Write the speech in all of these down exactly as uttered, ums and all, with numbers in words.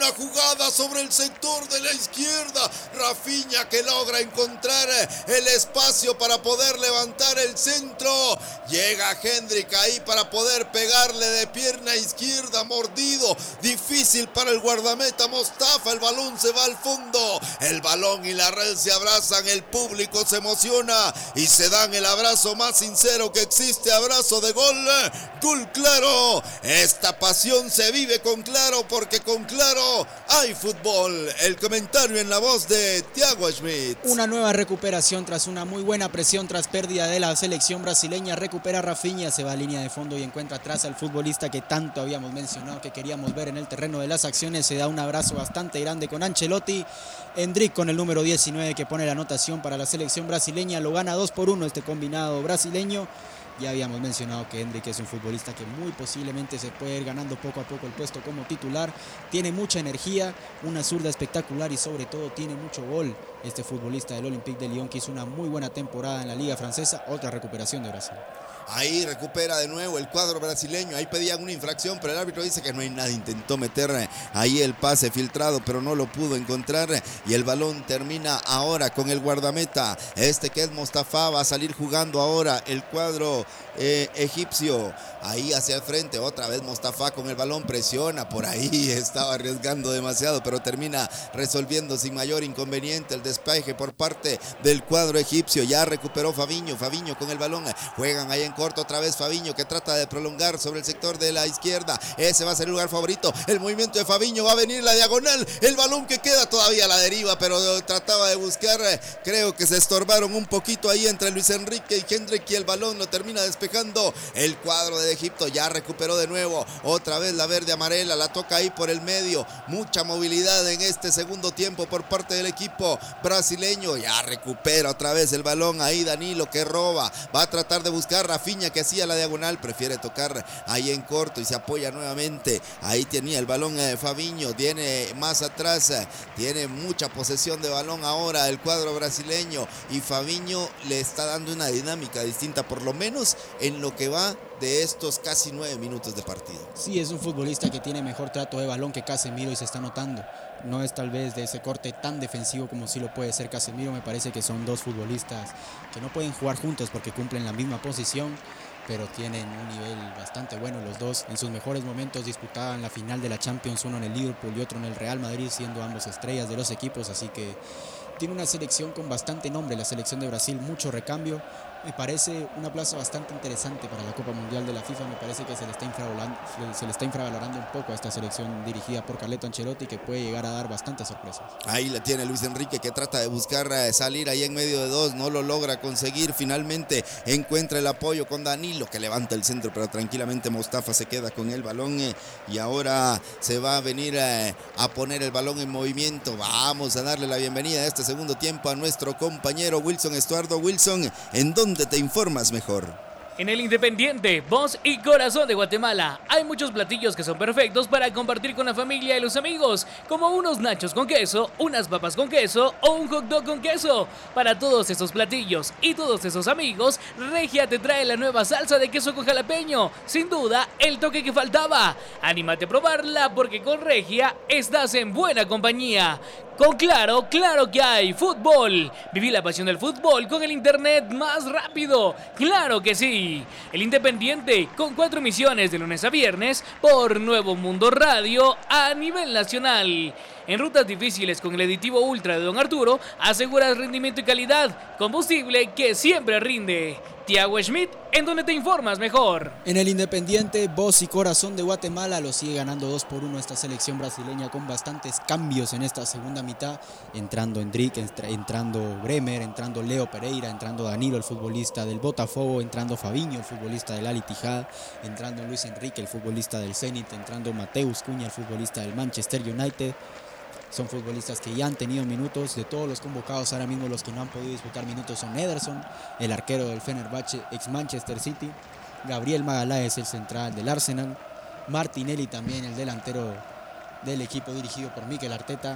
una jugada sobre el sector de la izquierda. Rafinha que logra encontrar el espacio para poder levantar el centro. Llega Hendrik ahí para poder pegarle de pierna izquierda, mordido. Difícil para el guardameta Mostafa. El balón se va al fondo. El balón y la red se abrazan. El público se emociona y se dan el abrazo más sincero que existe. Abrazo de gol. Gol Claro. Esta pasión se vive con Claro porque con Claro hay fútbol. El comentario en la voz de Thiago Schmidt. Una nueva recuperación tras una muy buena presión tras pérdida de la selección brasileña. Recupera Rafinha, se va a línea de fondo y encuentra atrás al futbolista que tanto habíamos mencionado que queríamos ver en el terreno de las acciones. Se da un abrazo bastante grande con Ancelotti. Hendrik con el número diecinueve que pone la anotación para la selección brasileña. Lo gana dos por uno este combinado brasileño. Ya habíamos mencionado que Hendrik es un futbolista que muy posiblemente se puede ir ganando poco a poco el puesto como titular. Tiene mucha energía, una zurda espectacular y sobre todo tiene mucho gol. Este futbolista del Olympique de Lyon que hizo una muy buena temporada en la Liga Francesa. Otra recuperación de Brasil. Ahí recupera de nuevo el cuadro brasileño. Ahí pedían una infracción, pero el árbitro dice que no hay nada. Intentó meter ahí el pase filtrado, pero no lo pudo encontrar. Y el balón termina ahora con el guardameta. Este que es Mostafa va a salir jugando ahora el cuadro eh, egipcio. Ahí hacia el frente, otra vez Mostafa con el balón, presiona por ahí. Estaba arriesgando demasiado, pero termina resolviendo sin mayor inconveniente el despeje por parte del cuadro egipcio. Ya recuperó Fabinho. Fabinho con el balón. Juegan ahí en corto otra vez Fabinho que trata de prolongar sobre el sector de la izquierda. Ese va a ser el lugar favorito. El movimiento de Fabinho va a venir la diagonal. El balón que queda todavía a la deriva, pero trataba de buscar. Creo que se estorbaron un poquito ahí entre Luis Enrique y Hendrik y el balón lo termina despejando el cuadro de Egipto. Ya recuperó de nuevo otra vez la verde amarela. La toca ahí por el medio. Mucha movilidad en este segundo tiempo por parte del equipo brasileño. Ya recupera otra vez el balón ahí Danilo que roba. Va a tratar de buscar Rafinha que hacía la diagonal, prefiere tocar ahí en corto y se apoya nuevamente. Ahí tenía el balón eh, Fabinho, viene más atrás, eh, tiene mucha posesión de balón ahora el cuadro brasileño y Fabinho le está dando una dinámica distinta, por lo menos en lo que va de estos casi nueve minutos de partido. Sí, es un futbolista que tiene mejor trato de balón que Casemiro y se está notando. No es tal vez de ese corte tan defensivo como sí lo puede ser Casemiro. Me parece que son dos futbolistas que no pueden jugar juntos porque cumplen la misma posición, pero tienen un nivel bastante bueno los dos. En sus mejores momentos disputaban la final de la Champions, uno en el Liverpool y otro en el Real Madrid, siendo ambos estrellas de los equipos, así que tiene una selección con bastante nombre, la selección de Brasil, mucho recambio. Me parece una plaza bastante interesante para la Copa Mundial de la FIFA. Me parece que se le está infravalorando, se le está infravalorando un poco a esta selección dirigida por Carleto Ancelotti, que puede llegar a dar bastantes sorpresas. Ahí la tiene Luis Enrique que trata de buscar salir ahí en medio de dos, no lo logra conseguir. Finalmente encuentra el apoyo con Danilo que levanta el centro, pero tranquilamente Mostafa se queda con el balón eh, y ahora se va a venir eh, a poner el balón en movimiento. Vamos a darle la bienvenida a este segundo tiempo a nuestro compañero Wilson Estuardo. Wilson, ¿en dónde te informas mejor? En el Independiente, voz y corazón de Guatemala, hay muchos platillos que son perfectos para compartir con la familia y los amigos, como unos nachos con queso, unas papas con queso o un hot dog con queso. Para todos esos platillos y todos esos amigos, Regia te trae la nueva salsa de queso con jalapeño, sin duda el toque que faltaba. Anímate a probarla porque con Regia estás en buena compañía. Con Claro, claro que hay fútbol. Viví la pasión del fútbol con el internet más rápido. ¡Claro que sí! El Independiente, con cuatro emisiones de lunes a viernes por Nuevo Mundo Radio a nivel nacional. En rutas difíciles con el aditivo Ultra de Don Arturo, aseguras rendimiento y calidad. Combustible que siempre rinde. Thiago Schmidt, en donde te informas mejor. En el Independiente, voz y corazón de Guatemala, lo sigue ganando dos por uno esta selección brasileña con bastantes cambios en esta segunda mitad. Entrando Hendrik, entrando Bremer, entrando Leo Pereira, entrando Danilo, el futbolista del Botafogo, entrando Fabinho, el futbolista del Al Ittihad, entrando Luis Enrique, el futbolista del Zenit, entrando Mateus Cunha, el futbolista del Manchester United. Son futbolistas que ya han tenido minutos. De todos los convocados, ahora mismo los que no han podido disputar minutos son Ederson, el arquero del Fenerbahce, ex Manchester City, Gabriel Magaláes, el central del Arsenal, Martinelli también, el delantero del equipo dirigido por Mikel Arteta,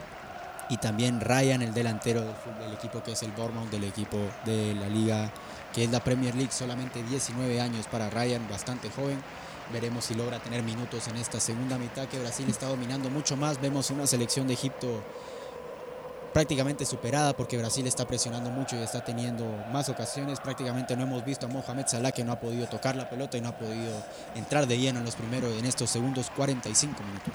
y también Ryan, el delantero del, del equipo que es el Bournemouth, del equipo de la liga que es la Premier League. Solamente diecinueve años para Ryan, bastante joven. Veremos si logra tener minutos en esta segunda mitad, que Brasil está dominando mucho más. Vemos una selección de Egipto prácticamente superada, porque Brasil está presionando mucho y está teniendo más ocasiones. Prácticamente no hemos visto a Mohamed Salah, que no ha podido tocar la pelota y no ha podido entrar de lleno en los primeros, en estos segundos cuarenta y cinco minutos.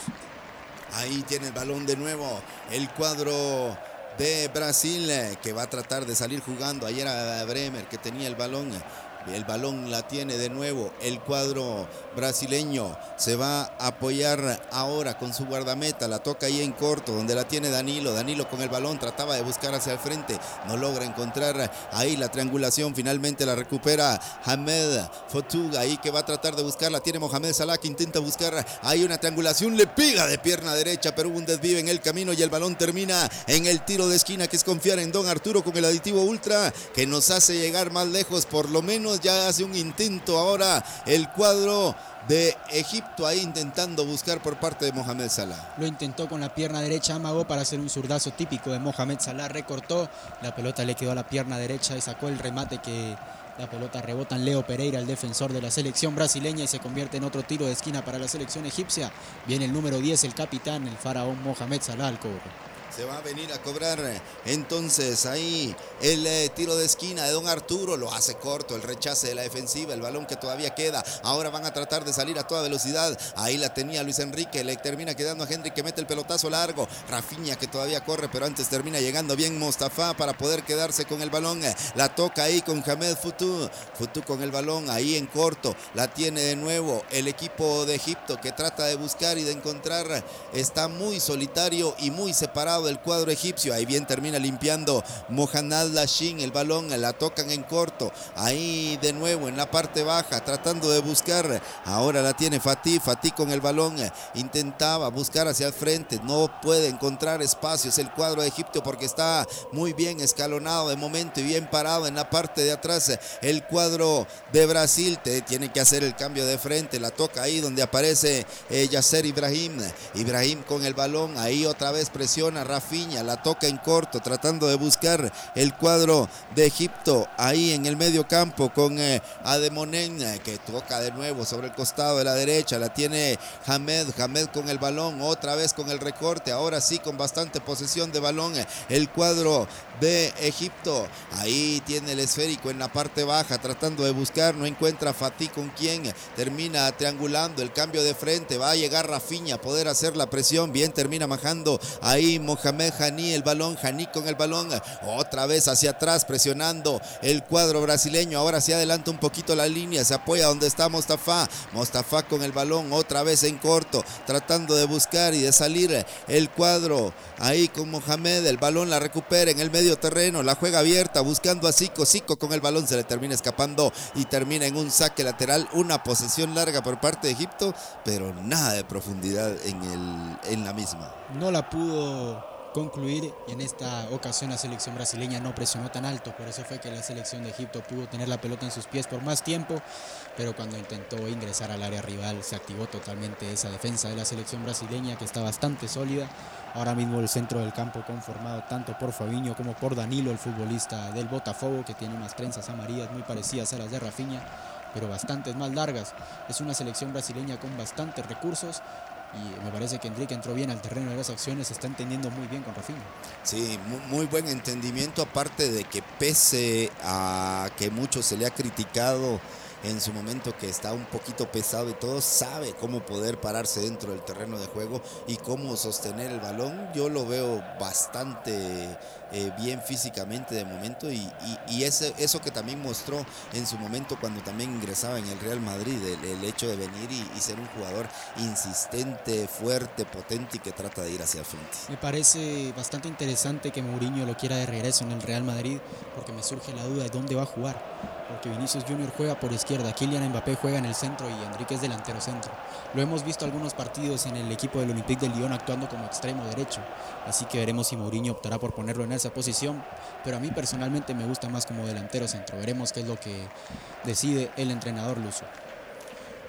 Ahí tiene el balón de nuevo el cuadro de Brasil, que va a tratar de salir jugando. Ayer a Bremer, que tenía el balón. El balón la tiene de nuevo el cuadro brasileño. Se va a apoyar ahora con su guardameta. La toca ahí en corto, donde la tiene Danilo. Danilo con el balón trataba de buscar hacia el frente. No logra encontrar ahí la triangulación. Finalmente la recupera Hamed Fotuga. Ahí que va a tratar de buscarla. Tiene Mohamed Salah, que intenta buscar ahí una triangulación. Le pega de pierna derecha, pero hubo un desvío en el camino y el balón termina en el tiro de esquina, que es confiar en Don Arturo con el aditivo Ultra, que nos hace llegar más lejos. Por lo menos ya hace un intento ahora el cuadro de Egipto, ahí intentando buscar por parte de Mohamed Salah. Lo intentó con la pierna derecha, amagó para hacer un zurdazo típico de Mohamed Salah, recortó, la pelota le quedó a la pierna derecha y sacó el remate, que la pelota rebota en Leo Pereira, el defensor de la selección brasileña, y se convierte en otro tiro de esquina para la selección egipcia. Viene el número diez, el capitán, el faraón Mohamed Salah al cobro. Se va a venir a cobrar entonces ahí el eh, tiro de esquina de Don Arturo. Lo hace corto, el rechace de la defensiva, el balón que todavía queda. Ahora van a tratar de salir a toda velocidad. Ahí la tenía Luis Enrique, le termina quedando a Henry, que mete el pelotazo largo. Rafinha, que todavía corre, pero antes termina llegando bien Mostafa para poder quedarse con el balón. La toca ahí con Hamed Futu. Futu con el balón ahí en corto. La tiene de nuevo el equipo de Egipto, que trata de buscar y de encontrar. Está muy solitario y muy separado del cuadro egipcio. Ahí bien termina limpiando Mohamed Lashin, el balón la tocan en corto, ahí de nuevo en la parte baja tratando de buscar. Ahora la tiene Fatih, Fatih con el balón, intentaba buscar hacia el frente, no puede encontrar espacios el cuadro de Egipto, porque está muy bien escalonado de momento y bien parado en la parte de atrás el cuadro de Brasil. Te tiene que hacer el cambio de frente, la toca ahí donde aparece eh, Yasser Ibrahim. Ibrahim con el balón, ahí otra vez presiona Rafinha, la toca en corto, tratando de buscar el cuadro de Egipto ahí en el medio campo con eh, Ademonen, eh, que toca de nuevo sobre el costado de la derecha. La tiene Hamed, Hamed con el balón, otra vez con el recorte, ahora sí con bastante posesión de balón eh, el cuadro de Egipto. Ahí tiene el esférico en la parte baja, tratando de buscar, no encuentra a Fatih con quien eh, termina triangulando el cambio de frente. Va a llegar Rafinha a poder hacer la presión, bien termina majando ahí Mohamed Hani, el balón, Hani con el balón, otra vez hacia atrás presionando el cuadro brasileño. Ahora se adelanta un poquito la línea, se apoya donde está Mostafa, Mostafa con el balón, otra vez en corto, tratando de buscar y de salir el cuadro ahí con Mohamed. El balón la recupera en el medio terreno, la juega abierta buscando a Zico, Zico con el balón, se le termina escapando y termina en un saque lateral. Una posesión larga por parte de Egipto, pero nada de profundidad en, el, en la misma. No la pudo concluir, y en esta ocasión la selección brasileña no presionó tan alto, por eso fue que la selección de Egipto pudo tener la pelota en sus pies por más tiempo, pero cuando intentó ingresar al área rival se activó totalmente esa defensa de la selección brasileña, que está bastante sólida. Ahora mismo el centro del campo conformado tanto por Fabinho como por Danilo, el futbolista del Botafogo, que tiene unas trenzas amarillas muy parecidas a las de Rafinha, pero bastantes más largas. Es una selección brasileña con bastantes recursos, y me parece que Enrique entró bien al terreno de las acciones, se está entendiendo muy bien con Rafinha. Sí, muy, muy buen entendimiento, aparte de que pese a que mucho se le ha criticado en su momento, que está un poquito pesado y todo, sabe cómo poder pararse dentro del terreno de juego y cómo sostener el balón. Yo lo veo bastante eh, bien físicamente de momento, y, y, y ese, eso que también mostró en su momento cuando también ingresaba en el Real Madrid, el, el hecho de venir y, y ser un jugador insistente, fuerte, potente y que trata de ir hacia el frente. Me parece bastante interesante que Mourinho lo quiera de regreso en el Real Madrid, porque me surge la duda de dónde va a jugar. Porque Vinicius Junior juega por izquierda, Kylian Mbappé juega en el centro y Enrique es delantero centro. Lo hemos visto algunos partidos en el equipo del Olympique de Lyon actuando como extremo derecho, así que veremos si Mourinho optará por ponerlo en esa posición, pero a mí personalmente me gusta más como delantero centro. Veremos qué es lo que decide el entrenador luso.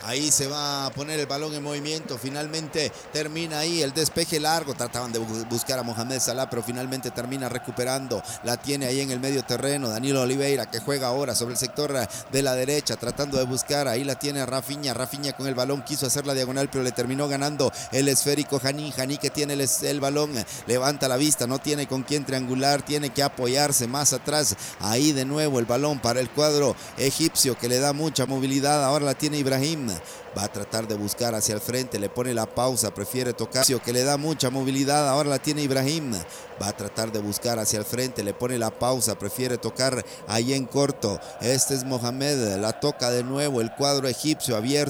Ahí se va a poner el balón en movimiento. Finalmente termina ahí el despeje largo. Trataban de buscar a Mohamed Salah, pero finalmente termina recuperando. La tiene ahí en el medio terreno. Danilo Oliveira, que juega ahora sobre el sector de la derecha, tratando de buscar. Ahí la tiene Rafinha. Rafinha con el balón quiso hacer la diagonal, pero le terminó ganando el esférico Janí. Janí que tiene el, el balón. Levanta la vista. No tiene con quién triangular. Tiene que apoyarse más atrás. Ahí de nuevo el balón para el cuadro egipcio, que le da mucha movilidad. Ahora la tiene Ibrahim. Va a tratar de buscar hacia el frente, le pone la pausa, prefiere tocar, que le da mucha movilidad. Ahora la tiene Ibrahim. Va a tratar de buscar hacia el frente, le pone la pausa, prefiere tocar ahí en corto. Este es Mohamed, la toca de nuevo el cuadro egipcio abierto.